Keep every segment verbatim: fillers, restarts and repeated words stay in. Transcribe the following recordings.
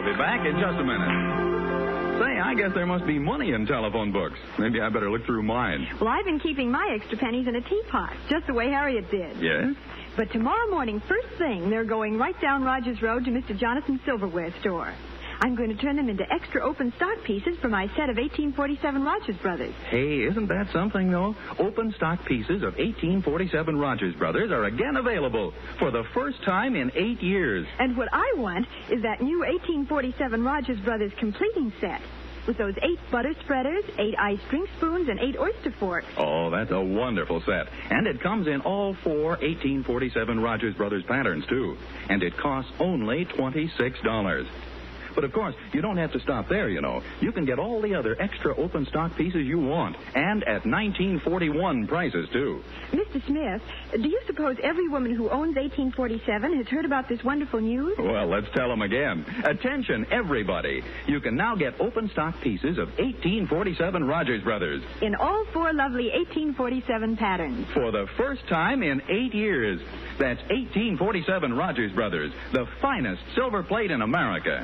We'll be back in just a minute. Say, I guess there must be money in telephone books. Maybe I better look through mine. Well, I've been keeping my extra pennies in a teapot, just the way Harriet did. Yes? But tomorrow morning, first thing, they're going right down Rogers Road to Mister Jonathan's Silverware store. I'm going to turn them into extra open stock pieces for my set of eighteen forty-seven Rogers Brothers. Hey, isn't that something, though? Open stock pieces of eighteen forty-seven Rogers Brothers are again available for the first time in eight years. And what I want is that new eighteen forty-seven Rogers Brothers completing set with those eight butter spreaders, eight ice drink spoons, and eight oyster forks. Oh, that's a wonderful set. And it comes in all four eighteen forty-seven Rogers Brothers patterns, too. And it costs only twenty-six dollars. But, of course, you don't have to stop there, you know. You can get all the other extra open stock pieces you want, and at nineteen forty-one prices, too. Mister Smith, do you suppose every woman who owns eighteen forty-seven has heard about this wonderful news? Well, let's tell them again. Attention, everybody. You can now get open stock pieces of eighteen forty-seven Rogers Brothers. In all four lovely eighteen forty-seven patterns. For the first time in eight years. That's eighteen forty-seven Rogers Brothers, the finest silver plate in America.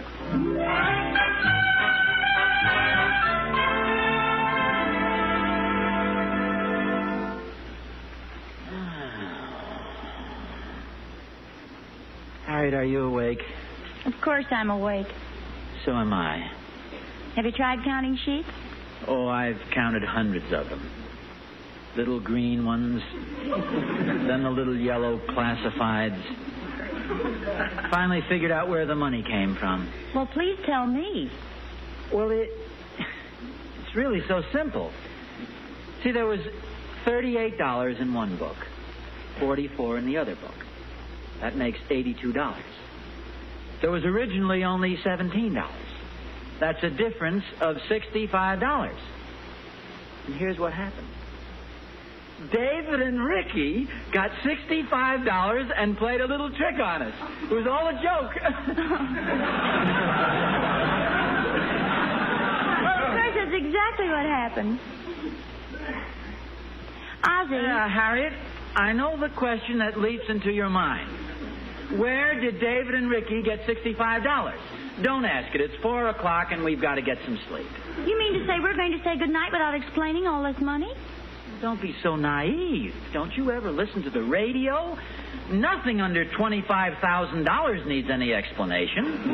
Harriet, are you awake? Of course I'm awake. So am I. Have you tried counting sheets? Oh, I've counted hundreds of them. Little green ones, then the little yellow classifieds. Finally figured out where the money came from. Well, please tell me. Well, it, it's really so simple. See, there was thirty-eight dollars in one book, forty-four dollars in the other book. That makes eighty-two dollars. There was originally only seventeen dollars. That's a difference of sixty-five dollars. And here's what happened. David and Ricky got sixty-five dollars and played a little trick on us. It was all a joke. Well, of course, that's exactly what happened. Ozzie. Uh, Harriet, I know the question that leaps into your mind. Where did David and Ricky get sixty-five dollars? Don't ask it. It's four o'clock and we've got to get some sleep. You mean to say we're going to say goodnight without explaining all this money? Don't be so naive. Don't you ever listen to the radio? Nothing under twenty-five thousand dollars needs any explanation.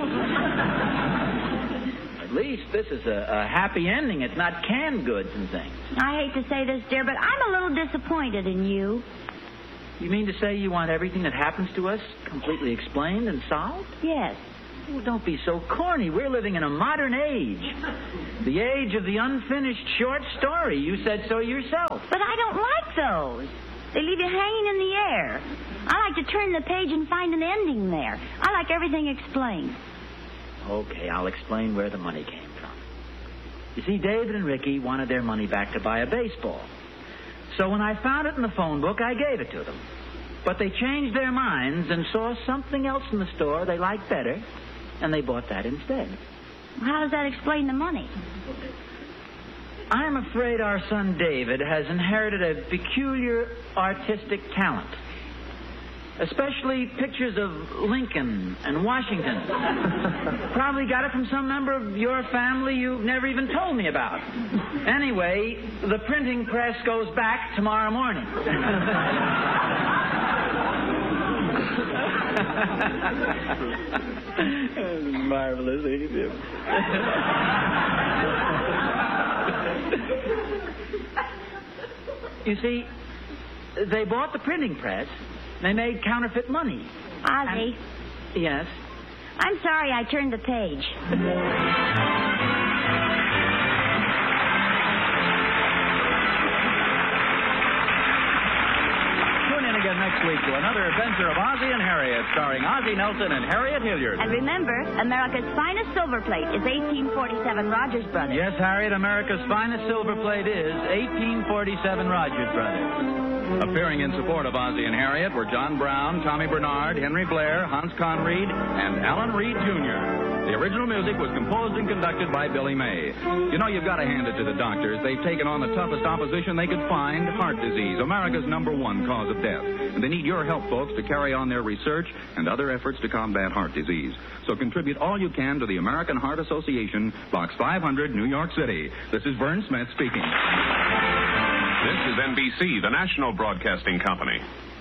At least this is a, a happy ending. It's not canned goods and things. I hate to say this, dear, but I'm a little disappointed in you. You mean to say you want everything that happens to us completely explained and solved? Yes. Oh, don't be so corny. We're living in a modern age. The age of the unfinished short story. You said so yourself. But I don't like those. They leave you hanging in the air. I like to turn the page and find an ending there. I like everything explained. Okay, I'll explain where the money came from. You see, David and Ricky wanted their money back to buy a baseball. So when I found it in the phone book, I gave it to them. But they changed their minds and saw something else in the store they liked better, and they bought that instead. How does that explain the money? I'm afraid our son David has inherited a peculiar artistic talent. Especially pictures of Lincoln and Washington. Probably got it from some member of your family you've never even told me about. Anyway, the printing press goes back tomorrow morning. Marvelous, ain't it? You see, they bought the printing press. They made counterfeit money. Ozzie. And, yes? I'm sorry I turned the page. Tune in again next week to another adventure of Ozzie and Harriet, starring Ozzie Nelson and Harriet Hilliard. And remember, America's finest silver plate is eighteen forty-seven Rogers Brothers. Yes, Harriet, America's finest silver plate is eighteen forty-seven Rogers Brothers. Appearing in support of Ozzie and Harriet were John Brown, Tommy Bernard, Henry Blair, Hans Conried, and Alan Reed Junior The original music was composed and conducted by Billy May. You know, you've got to hand it to the doctors. They've taken on the toughest opposition they could find, heart disease, America's number one cause of death. And they need your help, folks, to carry on their research and other efforts to combat heart disease. So contribute all you can to the American Heart Association, Box five hundred, New York City. This is Vern Smith speaking. This is N B C, the national broadcasting company.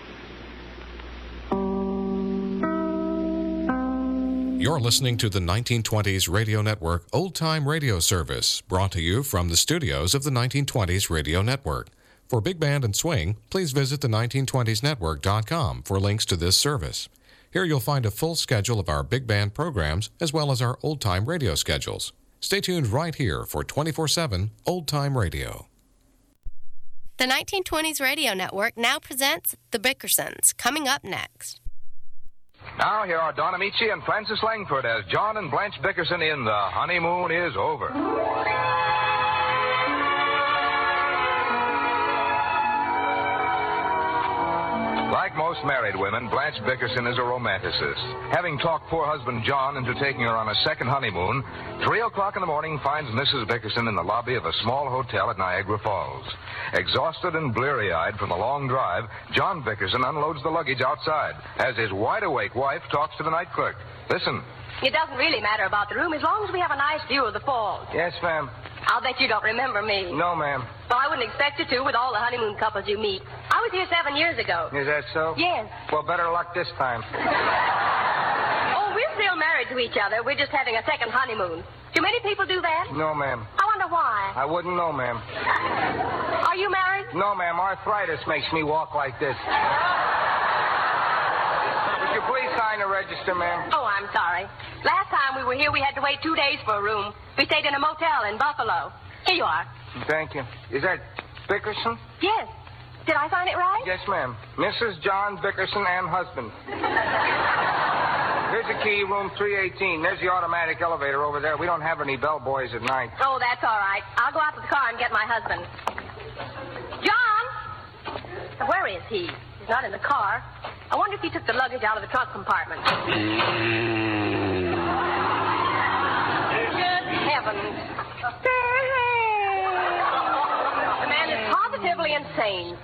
You're listening to the nineteen twenties Radio Network Old Time Radio Service, brought to you from the studios of the nineteen twenties Radio Network. For Big Band and Swing, please visit the nineteen twenties network dot com for links to this service. Here you'll find a full schedule of our big band programs as well as our old-time radio schedules. Stay tuned right here for twenty-four seven Old Time Radio. The nineteen twenties Radio Network now presents The Bickersons, coming up next. Now, here are Don Amici and Francis Langford as John and Blanche Bickerson in The Honeymoon is Over. Like most married women, Blanche Bickerson is a romanticist. Having talked poor husband John into taking her on a second honeymoon, three o'clock in the morning finds Missus Bickerson in the lobby of a small hotel at Niagara Falls. Exhausted and bleary-eyed from the long drive, John Bickerson unloads the luggage outside as his wide-awake wife talks to the night clerk. Listen. It doesn't really matter about the room as long as we have a nice view of the falls. Yes, ma'am. I'll bet you don't remember me. No, ma'am. Well, I wouldn't expect you to with all the honeymoon couples you meet. I was here seven years ago. Is that so? Yes. Well, better luck this time. Oh, we're still married to each other. We're just having a second honeymoon. Do many people do that? No, ma'am. I wonder why. I wouldn't know, ma'am. Are you married? No, ma'am. Arthritis makes me walk like this. Would you please sign the register, ma'am? Oh, I'm sorry. Last time we were here, we had to wait two days for a room. We stayed in a motel in Buffalo. Here you are. Thank you. Is that Bickerson? Yes. Did I sign it right? Yes, ma'am. Missus John Bickerson and husband. Here's the key, room three eighteen. There's the automatic elevator over there. We don't have any bellboys at night. Oh, that's all right. I'll go out to the car and get my husband. John! Where is he? He's not in the car. I wonder if he took the luggage out of the trunk compartment. Good heavens. The man is positively insane.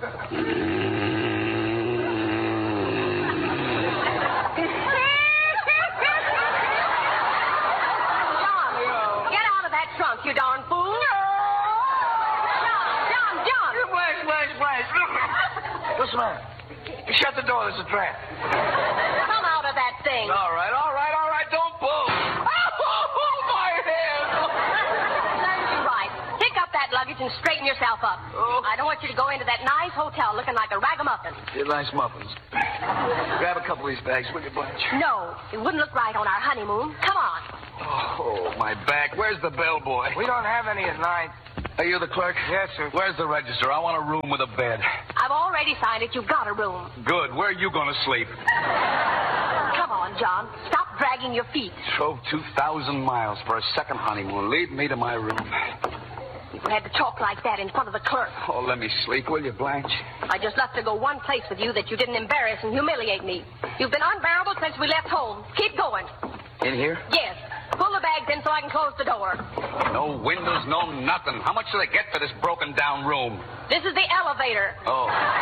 John, get out of that trunk, you darn fool. John, John, John. Blanche, Blanche, Blanche. What's the matter? Shut the door. There's a trap. Come out of that thing. All right, all right, all right. Don't move. Oh, my head. Serves you right. Pick up that luggage and straighten yourself up. Oh. I don't want you to go into that nice hotel looking like a ragamuffin. Yeah, nice muffins. Grab a couple of these bags, will you, Blanche? No, it wouldn't look right on our honeymoon. Come on. Oh, my back. Where's the bellboy? We don't have any at night. Are you the clerk? Yes, sir. Where's the register? I want a room with a bed. I've already signed it. You've got a room. Good. Where are you going to sleep? Come on, John. Stop dragging your feet. Drove two thousand miles for a second honeymoon. Lead me to my room. You had to talk like that in front of the clerk. Oh, let me sleep, will you, Blanche? I just left to go one place with you that you didn't embarrass and humiliate me. You've been unbearable since we left home. Keep going. In here? Yes. Pull the bags in so I can close the door. No windows, no nothing. How much do they get for this broken-down room? This is the elevator. Oh.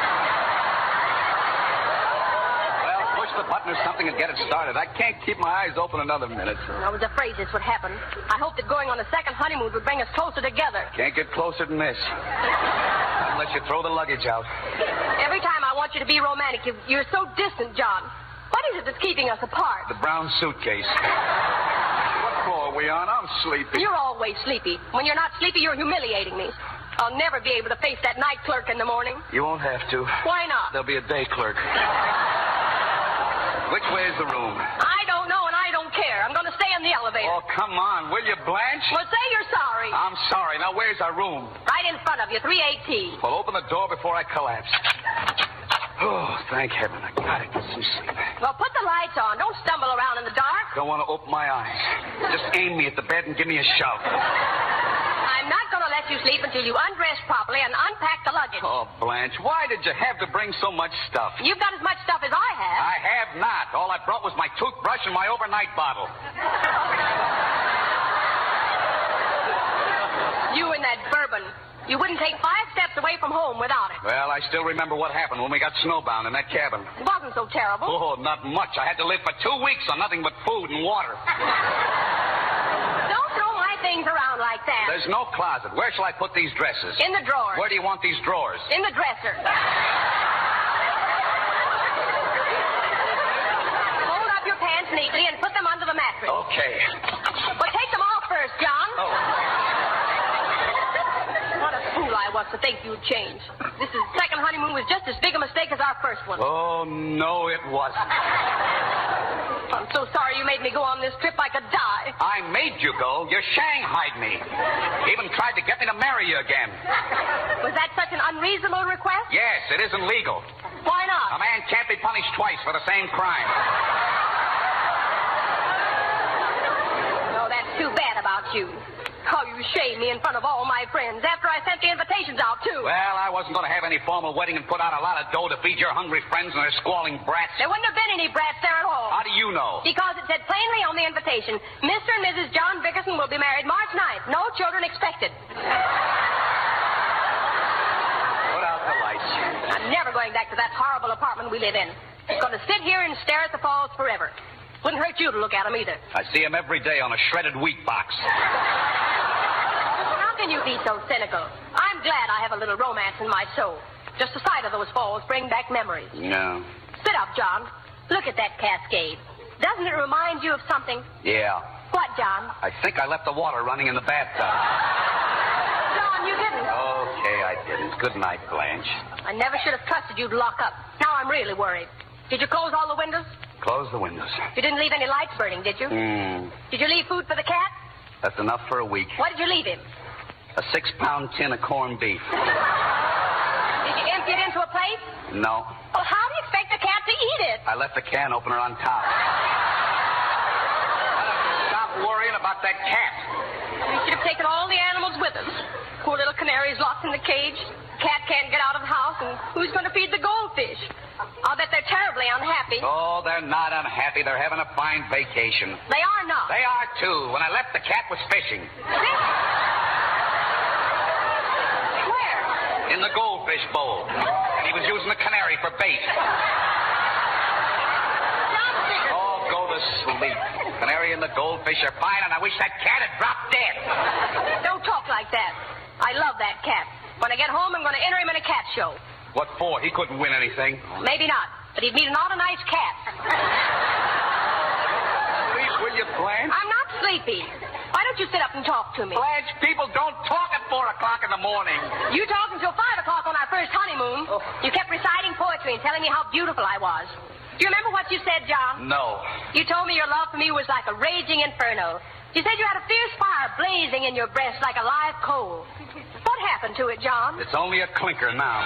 Well, push the button or something and get it started. I can't keep my eyes open another minute. I was afraid this would happen. I hoped that going on a second honeymoon would bring us closer together. Can't get closer than this. Unless you throw the luggage out. Every time I want you to be romantic, you- you're so distant, John. What is it that's keeping us apart? The brown suitcase. What floor are we on? I'm sleepy. You're always sleepy. When you're not sleepy, you're humiliating me. I'll never be able to face that night clerk in the morning. You won't have to. Why not? There'll be a day clerk. Which way is the room? I don't know, and I don't care. I'm going to stay in the elevator. Oh, come on, will you, Blanche? Well, say you're sorry. I'm sorry. Now, where's our room? Right in front of you, three eighteen. Well, open the door before I collapse. Oh, thank heaven. I gotta get some sleep. Well, put the lights on. Don't stumble around in the dark. Don't want to open my eyes. Just aim me at the bed and give me a shove. I'm not going to to let you sleep until you undress properly and unpack the luggage. Oh, Blanche, why did you have to bring so much stuff? You've got as much stuff as I have. I have not. All I brought was my toothbrush and my overnight bottle. You and that bourbon. You wouldn't take five steps away from home without it. Well, I still remember what happened when we got snowbound in that cabin. It wasn't so terrible. Oh, not much. I had to live for two weeks on nothing but food and water. Don't throw my things around like that. There's no closet. Where shall I put these dresses? In the drawers. Where do you want these drawers? In the dresser. Fold up your pants neatly and put them under the mattress. Okay. But take them off first, John. Oh. What a fool I was to think you'd change. This is second honeymoon was just as big a mistake as our first one. Oh, no, it wasn't. I'm so sorry you made me go on this trip. I could die. I made you go. You shanghaied me. Even tried to get me to marry you again. Was that such an unreasonable request? Yes, it isn't legal. Why not? A man can't be punished twice for the same crime. No, that's too bad about you. Oh, you shamed me in front of all my friends after I sent the invitations out, too. Well, I wasn't going to have any formal wedding and put out a lot of dough to feed your hungry friends and their squalling brats. There wouldn't have been any brats there at all. How do you know? Because it said plainly on the invitation, Mister and Missus John Bickerson will be married March ninth. No children expected. Put out the lights. I'm never going back to that horrible apartment we live in. I'm going to sit here and stare at the falls forever. Wouldn't hurt you to look at them either. I see him every day on a shredded wheat box. How can you be so cynical? I'm glad I have a little romance in my soul. Just the sight of those falls bring back memories. No. Sit up, John. Look at that cascade. Doesn't it remind you of something? Yeah. What, John? I think I left the water running in the bathtub. John, you didn't. Okay, I didn't. Good night, Blanche. I never should have trusted you to lock up. Now I'm really worried. Did you close all the windows? Close the windows. You didn't leave any lights burning, did you? Hmm. Did you leave food for the cat? That's enough for a week. What did you leave him? A six-pound tin of corned beef. Did you empty it into a plate? No. Well, how do you expect the cat to eat it? I left the can opener on top. Stop worrying about that cat. We should have taken all the animals with us. Poor little canary's locked in the cage. Cat can't get out of the house, and who's going to feed the goldfish? I'll bet they're terribly unhappy. Oh, they're not unhappy. They're having a fine vacation. They are not. They are, too. When I left, the cat was fishing. Where? In the goldfish bowl. And he was using the canary for bait. Oh, go to sleep. Canary and the goldfish are fine, and I wish that cat had dropped dead. Don't talk like that. I love that cat. When I get home, I'm going to enter him in a cat show. What for? He couldn't win anything. Maybe not, but he'd meet an awful nice cat. Please, will you, Blanche? I'm not sleepy. Why don't you sit up and talk to me? Blanche, people don't talk at four o'clock in the morning. You talked until five o'clock on our first honeymoon. Oh. You kept reciting poetry and telling me how beautiful I was. Do you remember what you said, John? No. You told me your love for me was like a raging inferno. You said you had a fierce fire blazing in your breast like a live coal. What happened to it, John? It's only a clinker now.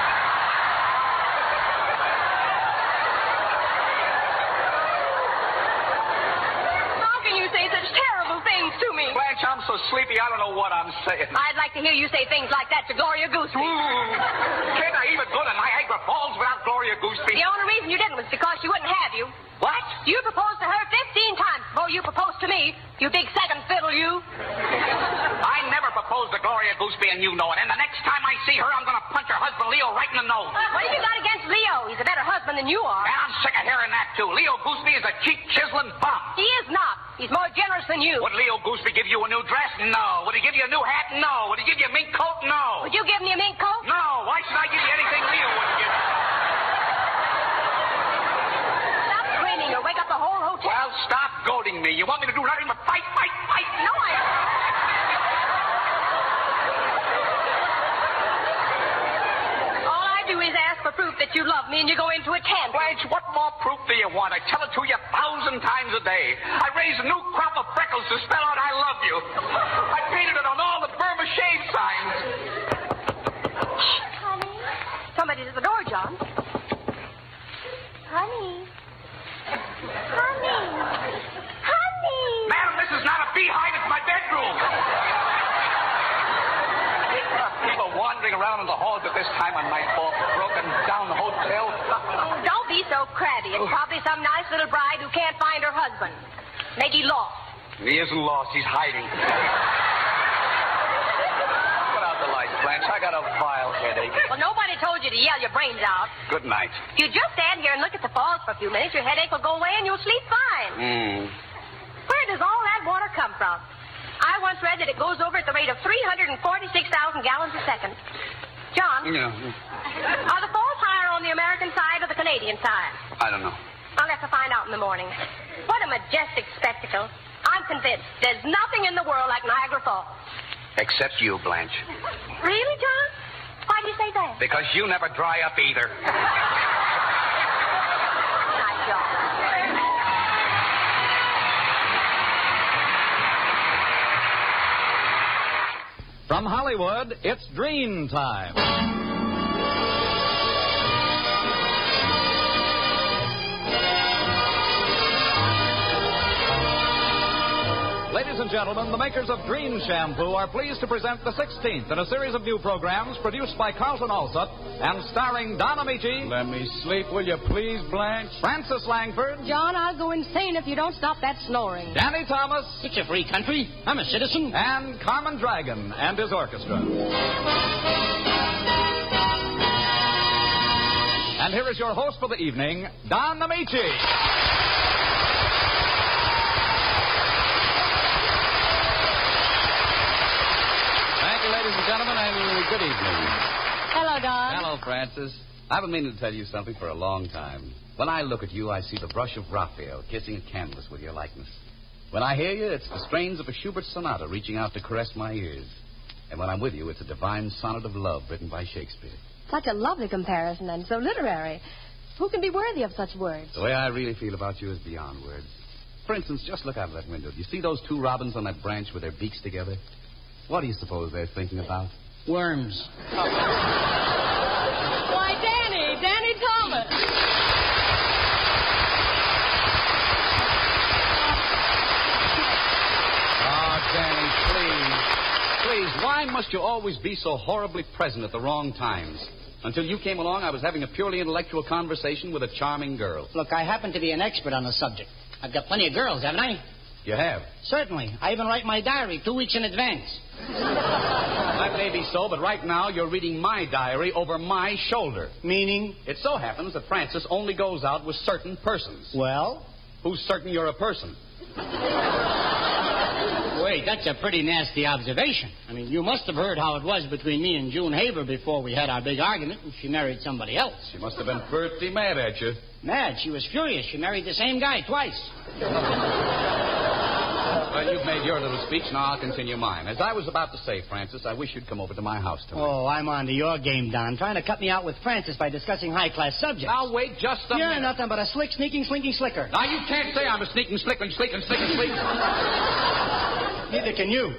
How can you say such terrible things to me? Blanche, I'm so sleepy, I don't know what I'm saying. I'd like to hear you say things like that to Gloria Gooseby. Can't I even go to Niagara Falls without Gloria Gooseby? The only reason you didn't was because she wouldn't have you. What? You proposed to her fifteen times before you proposed to me, you big second fiddle, you. I never proposed to Gloria Gooseby, and you know it. And the next time I see her, I'm going to punch her husband, Leo, right in the nose. What have you got against Leo? He's a better husband than you are. And I'm sick of hearing that, too. Leo Gooseby is a cheap, chiseling bum. He is not. He's more generous than you. Would Leo Gooseby give you a new dress? No. Would he give you a new hat? No. Would he give you a mink coat? No. Would you give me a mink coat? No. Why should I give you anything Leo wouldn't give you? Stop screaming or wake up the whole hotel. Well, stop goading me. You want me to do nothing but fight, fight, fight? No, I... All I do is ask for proof that you love me, and you go into a tantrum. Blanche, what more proof do you want? I tell it to you a thousand times a day. I raise a new crop of freckles to spell out I love you. I painted it on all the Burma shave signs. Honey? Somebody's at the door, John. Honey. Honey. Honey. Madam, this is not a beehive. It's my bedroom. one might fall broken down the hotel. Oh, don't be so crabby. It's probably some nice little bride who can't find her husband. Maybe lost. He isn't lost. He's hiding. Put out the lights, Blanche. I got a vile headache. Well, nobody told you to yell your brains out. Good night. If you just stand here and look at the falls for a few minutes, your headache will go away and you'll sleep fine. Hmm. Where does all that water come from? I once read that it goes over at the rate of three hundred forty-six thousand gallons a second. John? Yeah. Are the falls higher on the American side or the Canadian side? I don't know. I'll have to find out in the morning. What a majestic spectacle. I'm convinced there's nothing in the world like Niagara Falls. Except you, Blanche. Really, John? Why do you say that? Because you never dry up either. Night, John. From Hollywood, it's Dream Time. Ladies and gentlemen, the makers of Dream Shampoo are pleased to present the sixteenth in a series of new programs produced by Carlton Alsop and starring Don Amici. Let me sleep, will you please, Blanche? Francis Langford. John, I'll go insane if you don't stop that snoring. Danny Thomas. It's a free country. I'm a citizen. And Carmen Dragon and his orchestra. And here is your host for the evening, Don Amici. Ladies and gentlemen, and good evening. Hello, Don. Hello, Francis. I've been meaning to tell you something for a long time. When I look at you, I see the brush of Raphael kissing a canvas with your likeness. When I hear you, it's the strains of a Schubert sonata reaching out to caress my ears. And when I'm with you, it's a divine sonnet of love written by Shakespeare. Such a lovely comparison and so literary. Who can be worthy of such words? The way I really feel about you is beyond words. For instance, just look out of that window. Do you see those two robins on that branch with their beaks together? What do you suppose they're thinking about? Worms. Why, Danny, Danny Thomas. Oh, Danny, please. Please, why must you always be so horribly present at the wrong times? Until you came along, I was having a purely intellectual conversation with a charming girl. Look, I happen to be an expert on the subject. I've got plenty of girls, haven't I? You have? Certainly. I even write my diary two weeks in advance. That may be so, but right now you're reading my diary over my shoulder. Meaning? It so happens that Francis only goes out with certain persons. Well? Who's certain you're a person? Wait, that's a pretty nasty observation. I mean, you must have heard how it was between me and June Haber before we had our big argument and she married somebody else. She must have been pretty mad at you. Mad? She was furious. She married the same guy twice. Well, you've made your little speech, now I'll continue mine. As I was about to say, Francis, I wish you'd come over to my house tonight. Oh, I'm on to your game, Don. Trying to cut me out with Francis by discussing high-class subjects. Now, wait just a You're minute. You're nothing but a slick, sneaking, slinking slicker. Now, you can't say I'm a sneaking, slicking, slinking, slinking, slinking. Neither can you.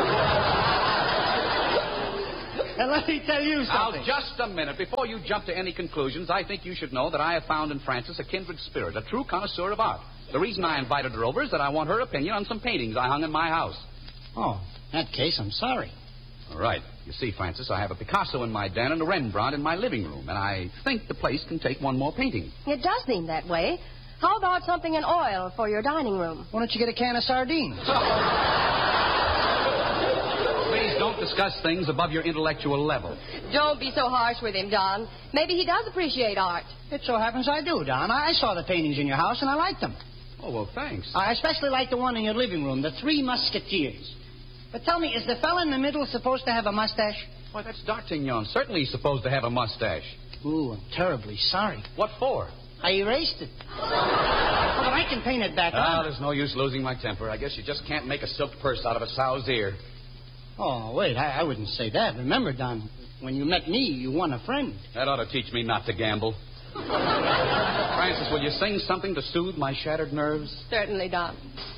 And let me tell you something. Now, just a minute. Before you jump to any conclusions, I think you should know that I have found in Francis a kindred spirit, a true connoisseur of art. The reason I invited her over is that I want her opinion on some paintings I hung in my house. Oh, in that case, I'm sorry. All right. You see, Francis, I have a Picasso in my den and a Rembrandt in my living room, and I think the place can take one more painting. It does seem that way. How about something in oil for your dining room? Why don't you get a can of sardines? Please don't discuss things above your intellectual level. Don't be so harsh with him, Don. Maybe he does appreciate art. It so happens I do, Don. I saw the paintings in your house, and I liked them. Oh, well, thanks. I especially like the one in your living room, the Three Musketeers. But tell me, is the fella in the middle supposed to have a mustache? Why, that's D'Artagnan. Certainly he's supposed to have a mustache. Ooh, I'm terribly sorry. What for? I erased it. Oh, but I can paint it back Ah, on. there's no use losing my temper. I guess you just can't make a silk purse out of a sow's ear. Oh, wait, I, I wouldn't say that. Remember, Don, when you met me, you won a friend. That ought to teach me not to gamble. Francis, will you sing something to soothe my shattered nerves? Certainly, Don.